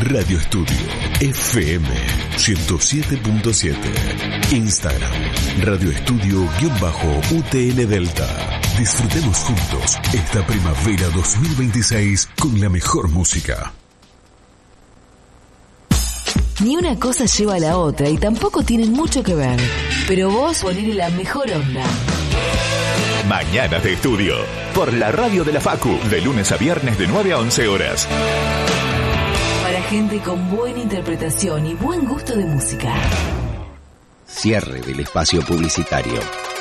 Radio Estudio FM 107.7. Instagram Radio Estudio-UTN Delta. Disfrutemos juntos esta primavera 2026 con la mejor música. Ni una cosa lleva a la otra y tampoco tienen mucho que ver. Pero vos ponele la mejor onda. Mañana de Estudio, por la radio de la Facu, de lunes a viernes de 9 a 11 horas. Para gente con buena interpretación y buen gusto de música. Cierre del espacio publicitario.